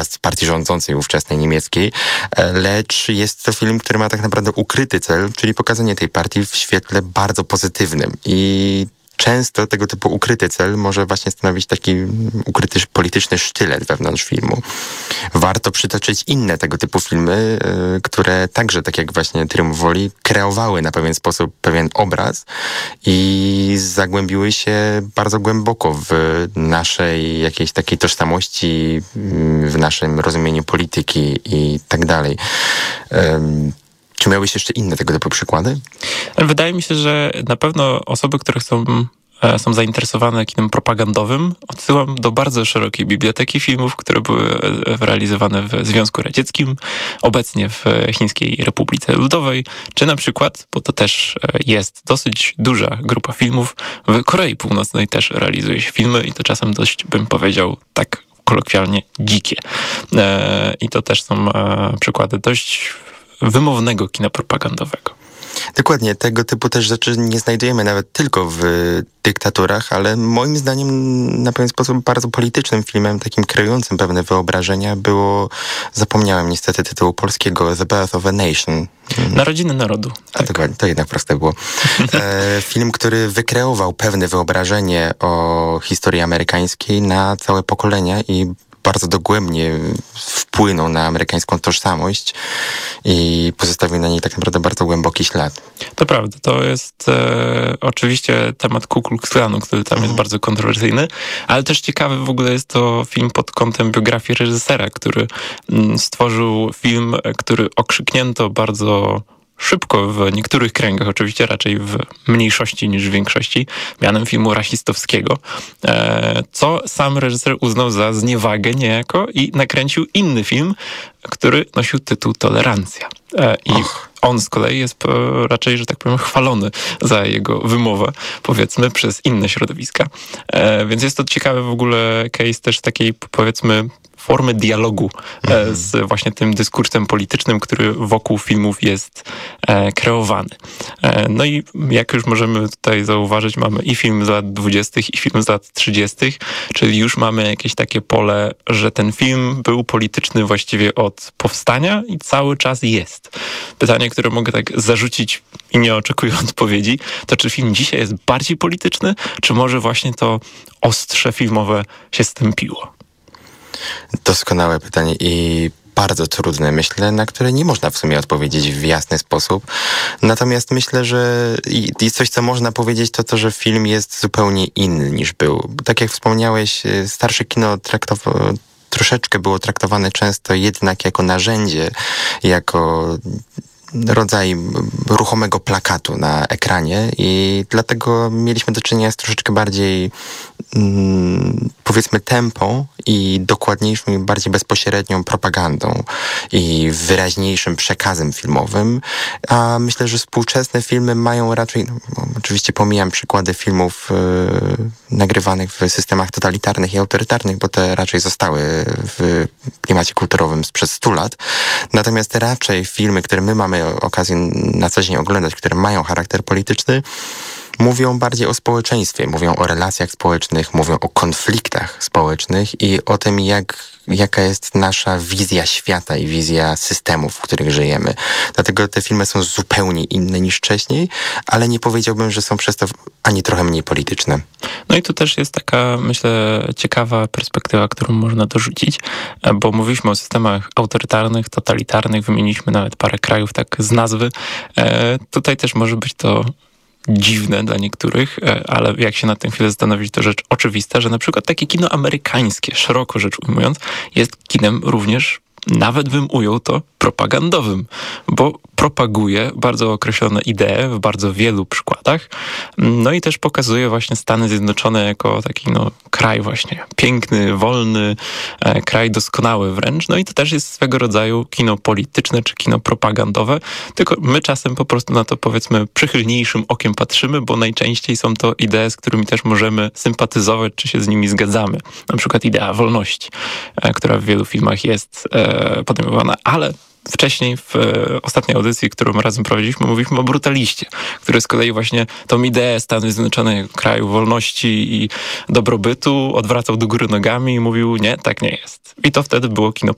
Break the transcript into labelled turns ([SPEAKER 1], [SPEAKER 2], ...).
[SPEAKER 1] z partii rządzącej ówczesnej niemieckiej, lecz jest to film, który ma tak naprawdę ukryty cel, czyli pokazanie tej partii w świetle bardzo pozytywnym. I często tego typu ukryty cel może właśnie stanowić taki ukryty polityczny sztylet wewnątrz filmu. Warto przytoczyć inne tego typu filmy, które także, tak jak właśnie Triumf Woli, kreowały na pewien sposób pewien obraz i zagłębiły się bardzo głęboko w naszej jakiejś takiej tożsamości, w naszym rozumieniu polityki i tak dalej. Czy miałeś jeszcze inne tego typu przykłady?
[SPEAKER 2] Wydaje mi się, że na pewno osoby, które są zainteresowane kinem propagandowym, odsyłam do bardzo szerokiej biblioteki filmów, które były realizowane w Związku Radzieckim, obecnie w Chińskiej Republice Ludowej, czy na przykład, bo to też jest dosyć duża grupa filmów, w Korei Północnej też realizuje się filmy i to czasem dość, bym powiedział, tak kolokwialnie dzikie. I to też są przykłady dość wymownego kina propagandowego.
[SPEAKER 1] Dokładnie, tego typu też rzeczy nie znajdujemy nawet tylko w dyktaturach, ale moim zdaniem na pewien sposób bardzo politycznym filmem, takim kreującym pewne wyobrażenia było, zapomniałem niestety tytułu polskiego, The Birth of a Nation.
[SPEAKER 2] Narodziny narodu.
[SPEAKER 1] Tak. A dokładnie, to jednak proste było. Film, który wykreował pewne wyobrażenie o historii amerykańskiej na całe pokolenia i bardzo dogłębnie wpłynął na amerykańską tożsamość i pozostawił na niej tak naprawdę bardzo głęboki ślad.
[SPEAKER 2] To prawda, to jest oczywiście temat Ku Klux Klanu, który tam jest bardzo kontrowersyjny, ale też ciekawy w ogóle jest to film pod kątem biografii reżysera, który stworzył film, który okrzyknięto bardzo szybko w niektórych kręgach, oczywiście raczej w mniejszości niż w większości, mianem filmu rasistowskiego, co sam reżyser uznał za zniewagę niejako i nakręcił inny film, który nosił tytuł Tolerancja. I on z kolei jest raczej, że tak powiem, chwalony za jego wymowę, powiedzmy, przez inne środowiska. Więc jest to ciekawy w ogóle case też takiej, powiedzmy, formy dialogu z właśnie tym dyskursem politycznym, który wokół filmów jest kreowany. No i jak już możemy tutaj zauważyć, mamy i film z lat 20. i film z lat 30., czyli już mamy jakieś takie pole, że ten film był polityczny właściwie od powstania i cały czas jest. Pytanie, które mogę tak zarzucić i nie oczekuję odpowiedzi, to czy film dzisiaj jest bardziej polityczny, czy może właśnie to ostrze filmowe się stępiło?
[SPEAKER 1] Doskonałe pytanie i bardzo trudne, myślę, na które nie można w sumie odpowiedzieć w jasny sposób. Natomiast myślę, że i coś, co można powiedzieć, to to, że film jest zupełnie inny niż był. Tak jak wspomniałeś, starsze kino troszeczkę było traktowane często jednak jako narzędzie, jako rodzaj ruchomego plakatu na ekranie i dlatego mieliśmy do czynienia z troszeczkę bardziej powiedzmy tempą i dokładniejszą i bardziej bezpośrednią propagandą i wyraźniejszym przekazem filmowym, a myślę, że współczesne filmy mają raczej, oczywiście pomijam przykłady filmów nagrywanych w systemach totalitarnych i autorytarnych, bo te raczej zostały w klimacie kulturowym sprzed 100 lat, natomiast raczej filmy, które my mamy okazję na co dzień oglądać, które mają charakter polityczny, mówią bardziej o społeczeństwie, mówią o relacjach społecznych, mówią o konfliktach społecznych i o tym, jaka jest nasza wizja świata i wizja systemów, w których żyjemy. Dlatego te filmy są zupełnie inne niż wcześniej, ale nie powiedziałbym, że są przez to ani trochę mniej polityczne.
[SPEAKER 2] No i tu też jest taka, myślę, ciekawa perspektywa, którą można dorzucić, bo mówiliśmy o systemach autorytarnych, totalitarnych, wymieniliśmy nawet parę krajów tak z nazwy. Tutaj też może być to dziwne dla niektórych, ale jak się nad tym chwilę zastanowić, to rzecz oczywista, że na przykład takie kino amerykańskie, szeroko rzecz ujmując, jest kinem również, nawet bym ujął to, propagandowym, bo propaguje bardzo określone idee w bardzo wielu przykładach, no i też pokazuje właśnie Stany Zjednoczone jako taki kraj właśnie piękny, wolny, kraj doskonały wręcz, no i to też jest swego rodzaju kino polityczne czy kino propagandowe, tylko my czasem po prostu na to, powiedzmy, przychylniejszym okiem patrzymy, bo najczęściej są to idee, z którymi też możemy sympatyzować, czy się z nimi zgadzamy. Na przykład idea wolności, która w wielu filmach jest podejmowana, ale wcześniej w ostatniej audycji, którą razem prowadziliśmy, mówiliśmy o Brutaliście, który z kolei właśnie tą ideę Stanów Zjednoczonych jako kraju wolności i dobrobytu odwracał do góry nogami i mówił, nie, tak nie jest. I to wtedy było kino